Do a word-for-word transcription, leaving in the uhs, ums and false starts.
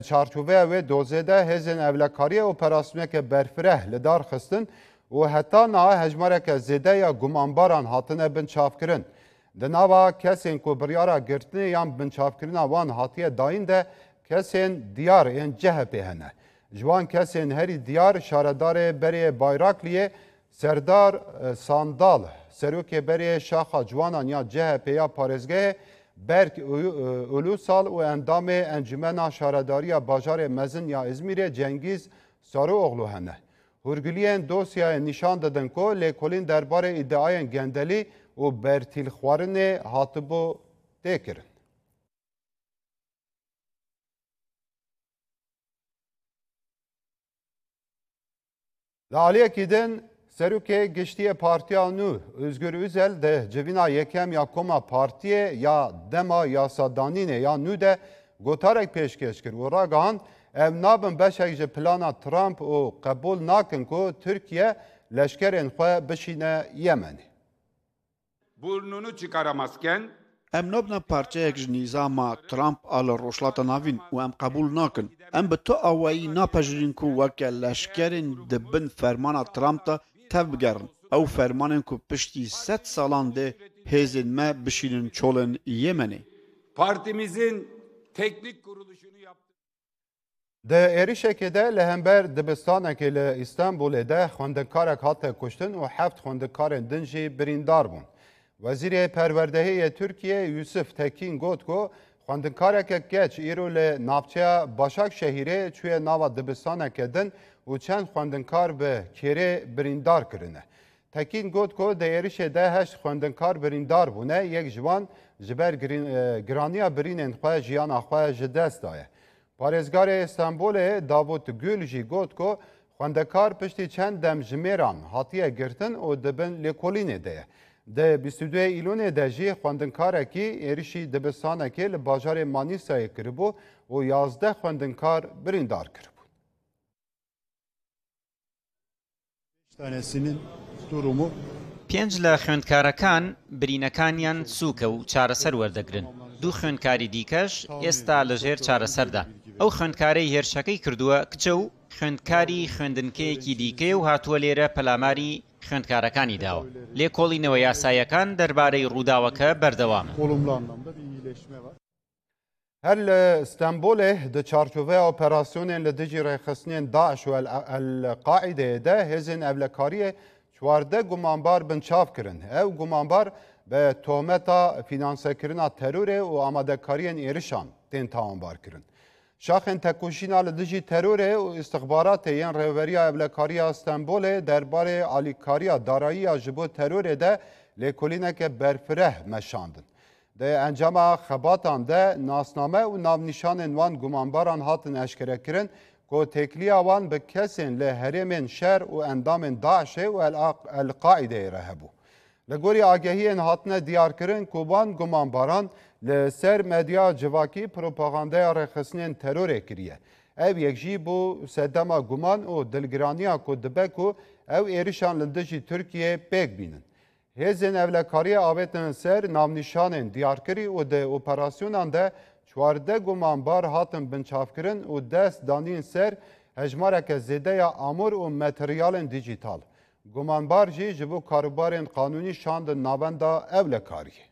çarçoveya ve dozede hezin evlekariye operasyoneke berfireh li dar xistin û heta na hejmareke zêde ya gumanbaran hatine bin çavkirin. Di nava kesên ku biryara girtinê yan binçavkirina wan hatiye dayîn de kesên diyar yên C H P hene. Ji wan kesên herî diyar şaredarê Berê Bayrakliyê Serdar Sandal, serokê Berê Şaxa Ciwanan ya C H P ya Parêzgehê Berk Ulusal û endamê Encûmena Şaredariya Bajarê Mezin ya İzmîrê Cengiz Sarıoğlu hene. Hûrgiliyên dosyayê nîşan didin ku lêkolîn derbarê îdeayên gendelî û bertîlxwarinê hatibû têkirin. Li aliyekî din serokê giştiyê Partiya Nû Özgür Özel de civîna yekem ya koma partiyê ya dema yasadanînê ya Nû de gotarek pêşkêş kir û ragihand ev nabin beşek ji plana Trump û qebûl nakin ku Tirkiye leşkerên xwe bişîne Yemenê. Burnunu çıkaramazken Em nabine parçeyek ji nîzama Trump a li rojhilata navîn û em qebûl nakin. Em bi tu awayî napejirîn ku weke leşkerên di bin fermana Trump de tev bigerin. Ew fermanên ku piştî sed salan de hêzên me bişînin çolên Yemenê. partimizin teknik kuruluşunu yaptı. Di êrişekê de li hember dibistanekê li İstanbulê de xwendekarek hate kuştin û heft xwendekarên din jî birîndar bûn. Wezîrê Perwerdehiyê Tirkiye Yusuf Tekin got ku xwendekareke geç îro li navçeya Başakşehîrê çûye nava dibistaneke din û çend xwendekar bi kêrê birîndar kirine. Tekin got ku di êrişê de heşt xwendekar birîndar bûne, yek ji wan ji ber giraniya birînên xwe jiyana xwe ji dest daye. Parêzgarê Stenbolê Davut Gül jî got ku xwendekar piştî çend dem ji mêran hatiye girtin û dibin lêkolînê de ye. Di bîst û duê îlûnê de jî xwendekarekî êrişî dibistanekê li bajarê Manîsayê kiribû û yazdeh xwendekar birîndar kiribûn. Tanesinin durumu پێنج لە خوێندکارەکان برینەکانیان سووکە و چارەسەر وەردەگرن. دوو خوێندکاری دیکەش ئێستا لەژێر چارەسەردا. ئەو خوێندکارەی هێرشەکەی کردووە کچە و خوێندکاری خوێندنکەیەکی دیکەی و هاتووە لێرە پەلاماری خوێندکارەکانی داوە. لێکۆڵینەوە یاسایەکان دەربارەی ڕووداوەکە بەردەوامن. olumlu anlamda bir iyileşme var. Her li Stenbolê di çarçoveya operasyonên li dijî rêxistinên Daeş û El-Qaîdeyê de hêzên evlekariyê çwardeh gumanbar bin çav kirin. Ew gumanbar bi tohmeta finansekirina terorê û amadekariyên êrişan tên tawanbar kirin. Şaxên tekoşîna li dijî terorê û istixbaratê yên rêveberiya evlekariya Stenbolê derbarê alîkariya darayiya ji bo terorê de lêkolîneke berfireh meşandin. Di encama xebatan de nasname û navnîşanên wan gumanbaran hatin eşkerekirin ku têkiliya wan bi kesên li herêmên şer û endamên Daişê û El-Qaîdeyê re hebû. Li gorî agehiyên hatine diyarkirin ku wan gumanbaran li ser medya civakî propagandeya rêxistinên terorê kiriye. Ev yek jî bu sedema guman û dilgiraniya ku dibe ku ew êrişan li dijî Tirkiyeyê pêk bînin. Hêzên evlekariye avêtin ser navnîşanên diyarkirî û di operasyonan de çwardeh gumanbar hatin binçavkirin û dest danîn ser hejmareke zêde ya amûr û materyalên dîjîtal. Gumanbar jî ji bo karûbarên qanûnî şandin navenda evlekariyê.